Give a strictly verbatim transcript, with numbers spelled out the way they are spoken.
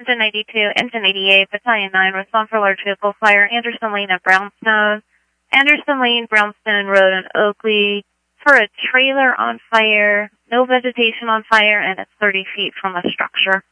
Engine ninety-two, Engine eighty-eight, Battalion nine, respond for large vehicle fire, Anderson Lane at Brownstone, Anderson Lane, Brownstone Road in Oakley, for a trailer on fire, no vegetation on fire, and it's thirty feet from a structure.